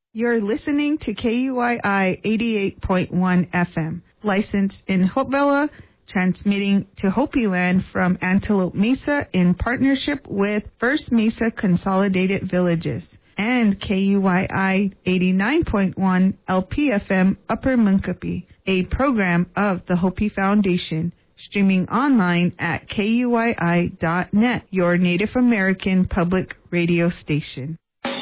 You're listening to KUII 88.1 FM, licensed in Hopevilla, transmitting to Hopi Land from Antelope Mesa in partnership with First Mesa Consolidated Villages, and KUII 89.1 LPFM Upper Munkapi, a program of the Hopi Foundation, streaming online at KUII.net, your Native American public radio station.